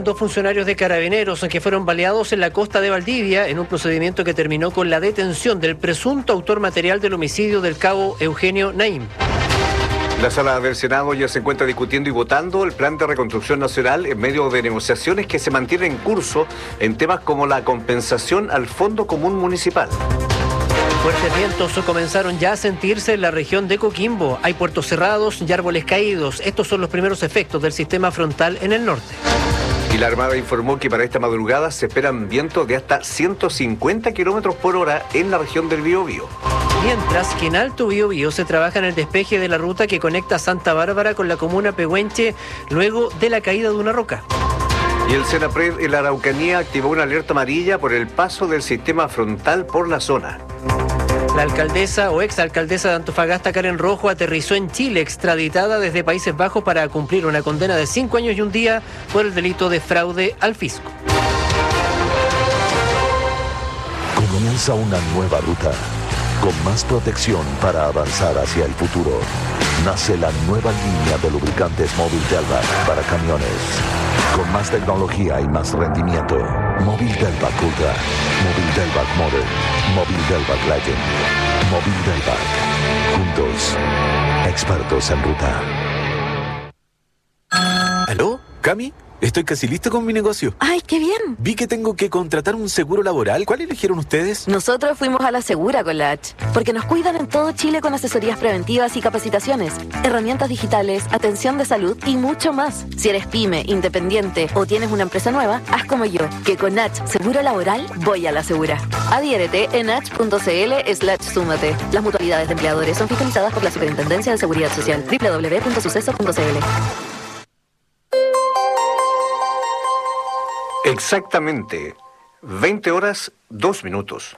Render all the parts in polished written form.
Dos funcionarios de Carabineros que fueron baleados en la costa de Valdivia en un procedimiento que terminó con la detención del presunto autor material del homicidio del cabo Eugenio Naim. La sala del Senado ya se encuentra discutiendo y votando el plan de reconstrucción nacional en medio de negociaciones que se mantienen en curso en temas como la compensación al Fondo Común Municipal. Fuertes vientos comenzaron ya a sentirse en la región de Coquimbo. Hay puertos cerrados y árboles caídos. Estos son los primeros efectos del sistema frontal en el norte. Y la Armada informó que para esta madrugada se esperan vientos de hasta 150 kilómetros por hora en la región del Biobío. Mientras que en Alto Biobío se trabaja en el despeje de la ruta que conecta Santa Bárbara con la comuna Pehuenche luego de la caída de una roca. Y el Senapred en la Araucanía activó una alerta amarilla por el paso del sistema frontal por la zona. La alcaldesa o exalcaldesa de Antofagasta, Karen Rojo, aterrizó en Chile, extraditada desde Países Bajos para cumplir una condena de 5 años y un día por el delito de fraude al fisco. Comienza una nueva ruta, con más protección para avanzar hacia el futuro. Nace la nueva línea de lubricantes Móvil Delvac para camiones. Con más tecnología y más rendimiento. Móvil Delvac Ultra, Móvil Delvac Modern, Móvil Delvac Legend, Móvil Delvac. Juntos, expertos en ruta. ¿Aló? ¿Cami? Estoy casi listo con mi negocio. ¡Ay, qué bien! Vi que tengo que contratar un seguro laboral. ¿Cuál eligieron ustedes? Nosotros fuimos a la Segura con la H, porque nos cuidan en todo Chile con asesorías preventivas y capacitaciones, herramientas digitales, atención de salud y mucho más. Si eres pyme, independiente o tienes una empresa nueva, haz como yo, que con H Seguro Laboral voy a la Segura. Adhiérete en h.cl/súmate. Las mutualidades de empleadores son fiscalizadas por la Superintendencia de Seguridad Social. www.suceso.cl. Exactamente, 20 horas, 2 minutos.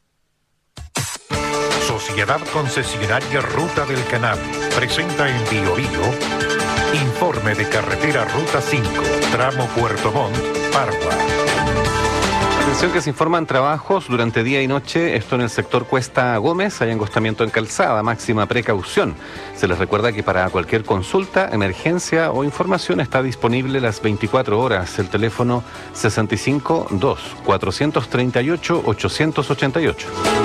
Sociedad Concesionaria Ruta del Canal presenta en Biobío informe de carretera Ruta 5, tramo Puerto Montt, Pargua. Atención que se informan trabajos durante día y noche, esto en el sector Cuesta Gómez, hay angostamiento en calzada, máxima precaución. Se les recuerda que para cualquier consulta, emergencia o información está disponible las 24 horas, el teléfono 65 2 438 888.